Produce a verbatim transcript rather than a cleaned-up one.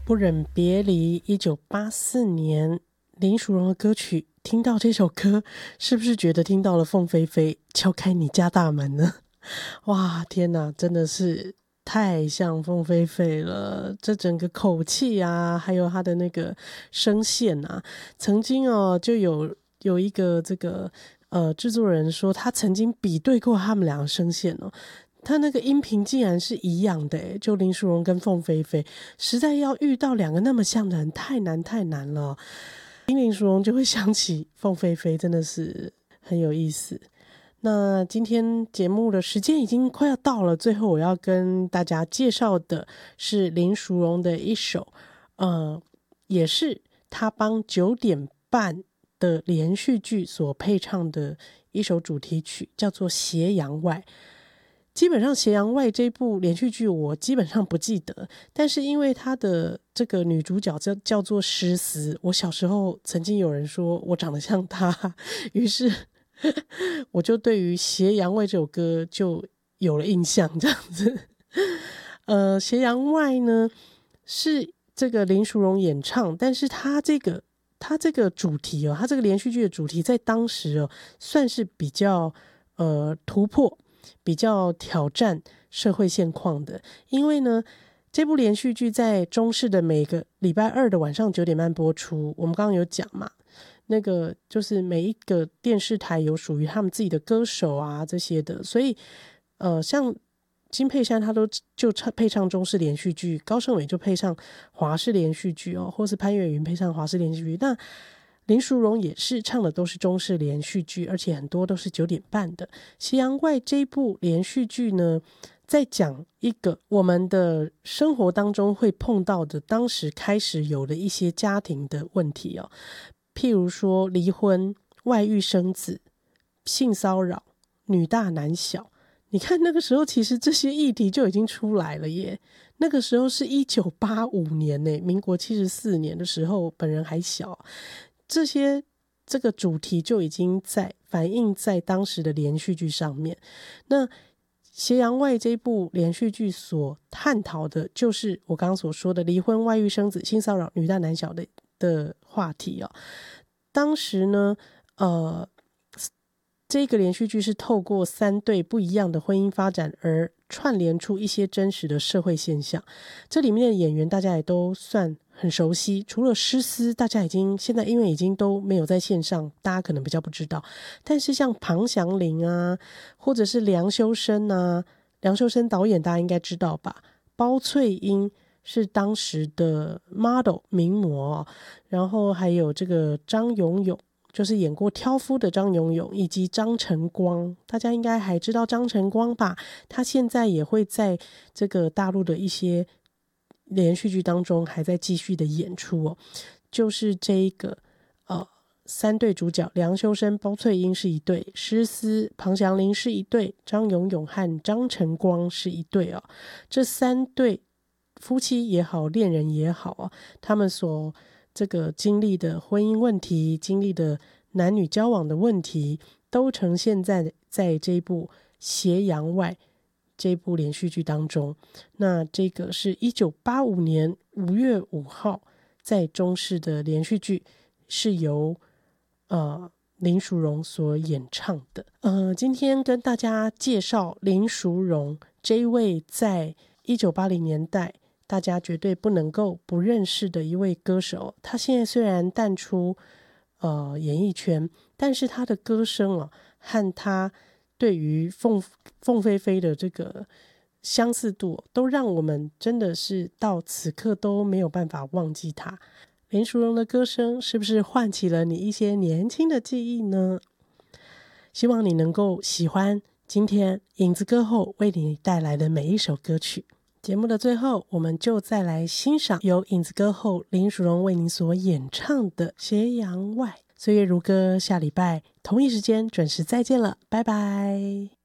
不忍别离一九八四年林淑荣的歌曲，听到这首歌是不是觉得听到了凤飞飞敲开你家大门呢？哇，天哪，真的是太像凤飞飞了，这整个口气啊，还有他的那个声线啊，曾经哦就有有一个这个呃制作人说他曾经比对过他们两个声线哦，他那个音频竟然是一样的耶，就林淑荣跟凤飞飞，实在要遇到两个那么像的人太难太难了，听林淑荣就会想起凤飞飞，真的是很有意思。那今天节目的时间已经快要到了，最后我要跟大家介绍的是林淑荣的一首呃，也是他帮九点半的连续剧所配唱的一首主题曲，叫做《斜阳外》。基本上《斜阳外》这部连续剧我基本上不记得，但是因为她的这个女主角叫叫做诗思，我小时候曾经有人说我长得像她，于是我就对于《斜阳外》这首歌就有了印象，这样子。呃，《斜阳外》呢是这个林淑荣演唱，但是她这个她这个主题哦，她这个连续剧的主题在当时哦算是比较呃突破。比较挑战社会现况的，因为呢这部连续剧在中视的每个礼拜二的晚上九点半播出，我们刚刚有讲嘛，那个就是每一个电视台有属于他们自己的歌手啊这些的，所以呃像金佩珊他都就配唱中视连续剧，高胜伟就配唱华视连续剧哦，或是潘越云配唱华视连续剧，那林淑荣也是唱的都是中视连续剧，而且很多都是九点半的。《斜阳外》这部连续剧呢，在讲一个我们的生活当中会碰到的，当时开始有的一些家庭的问题哦，譬如说离婚、外遇生子、性骚扰、女大男小。你看那个时候其实这些议题就已经出来了耶，那个时候是一九八五年耶，民国七十四年的时候，本人还小，这些这个主题就已经在反映在当时的连续剧上面。那《斜阳外》这部连续剧所探讨的就是我刚刚所说的离婚、外遇生子、性骚扰、女大男小的的话题哦。当时呢呃这个连续剧是透过三对不一样的婚姻发展而串联出一些真实的社会现象，这里面的演员大家也都算很熟悉，除了诗思大家已经现在因为已经都没有在线上，大家可能比较不知道，但是像庞祥林啊，或者是梁修身啊，梁修身导演大家应该知道吧，包翠英是当时的 model 名模哦，然后还有这个张永永，就是演过挑夫的张永永，以及张晨光，大家应该还知道张晨光吧，他现在也会在这个大陆的一些连续剧当中还在继续的演出哦。就是这一个呃三对主角，梁修身、包翠英是一对，诗思、庞祥林是一对，张永永和张晨光是一对哦。这三对夫妻也好，恋人也好哦，他们所这个经历的婚姻问题，经历的男女交往的问题，都呈现在在这一部《斜阳外》这部连续剧当中。那这个是一九八五年五月五号在中视的连续剧，是由呃林淑荣所演唱的。呃，今天跟大家介绍林淑荣这一位在一九八零年代大家绝对不能够不认识的一位歌手。他现在虽然淡出呃演艺圈，但是他的歌声啊，和他对于凤凤飞飞的这个相似度，都让我们真的是到此刻都没有办法忘记他。林淑荣的歌声是不是唤起了你一些年轻的记忆呢？希望你能够喜欢今天影子歌后为你带来的每一首歌曲。节目的最后，我们就再来欣赏由影子歌后林淑荣为您所演唱的《斜阳外》。岁月如歌，下礼拜同一时间准时再见了，拜拜。